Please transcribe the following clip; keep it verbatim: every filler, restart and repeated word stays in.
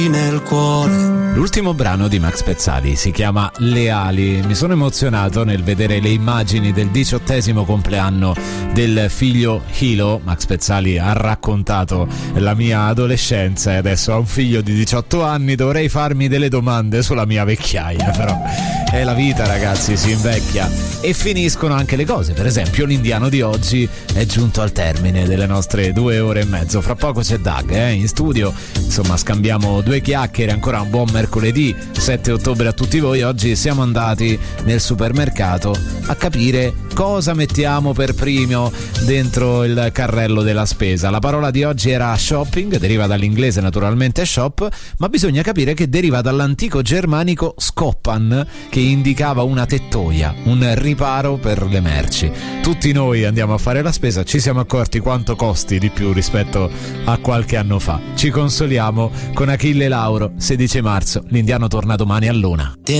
nel cuore. L'ultimo brano di Max Pezzali si chiama Le ali. Mi sono emozionato nel vedere le immagini del diciottesimo compleanno del figlio Hilo. Max Pezzali ha raccontato la mia adolescenza e adesso ha un figlio di diciotto anni. Dovrei farmi delle domande sulla mia vecchiaia, però è la vita, ragazzi, si invecchia e finiscono anche le cose. Per esempio l'indiano di oggi è giunto al termine delle nostre due ore e mezzo. Fra poco c'è Doug eh, in studio, insomma scambiamo due chiacchiere. Ancora un buon mercoledì sette ottobre a tutti voi. Oggi siamo andati nel supermercato a capire cosa mettiamo per primo dentro il carrello della spesa. La parola di oggi era shopping, deriva dall'inglese naturalmente shop, ma bisogna capire che deriva dall'antico germanico skoppan, che indicava una tettoia, un riparo per le merci. Tutti noi andiamo a fare la spesa, ci siamo accorti quanto costi di più rispetto a qualche anno fa. Ci consoliamo con Achille Lauro. Sedici marzo, l'indiano torna domani a Luna.